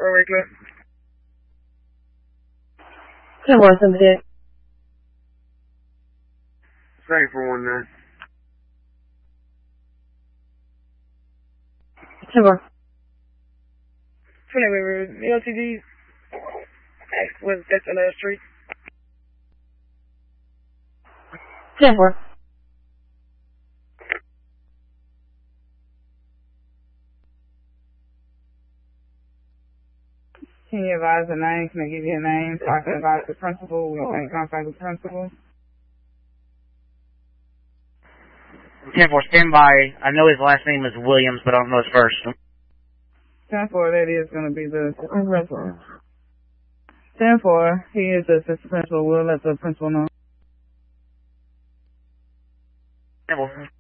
runway clear. 10-4, 78. Same for 19. 10-4. 20 LTD. That's on the street. 10-4. Can you advise the name? Can I give you a name so I can advise the principal? We'll make contact with the principal. 10-4, stand by. I know his last name is Williams, but I don't know his first. 10-4, that is going to be the principal. 10-4, he is the assistant principal. We'll let the principal know. 10-4.